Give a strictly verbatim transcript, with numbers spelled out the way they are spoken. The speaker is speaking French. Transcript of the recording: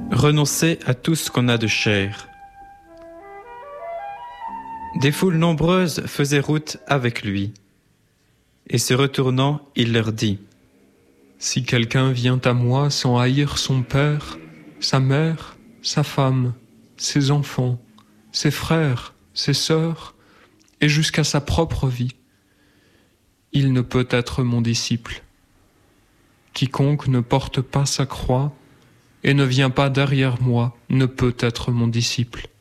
Renoncez à tout ce qu'on a de cher. Des foules nombreuses faisaient route avec lui. Et se retournant, il leur dit : Si quelqu'un vient à moi sans haïr son père, sa mère, sa femme, ses enfants, ses frères, ses sœurs, et jusqu'à sa propre vie, il ne peut être mon disciple. Quiconque ne porte pas sa croix et ne vient pas derrière moi ne peut être mon disciple.